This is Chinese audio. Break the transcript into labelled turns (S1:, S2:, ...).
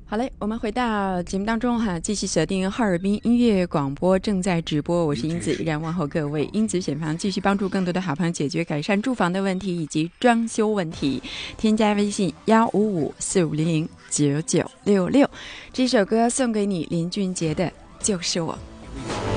S1: 好嘞，我们回到节目当中哈，继续锁定哈尔滨音乐广播正在直播，我是英子，依然问候各位。英子选房继续帮助更多的好朋友解决改善住房的问题以及装修问题，添加微信15545009966，这首歌送给你，林俊杰的就是我。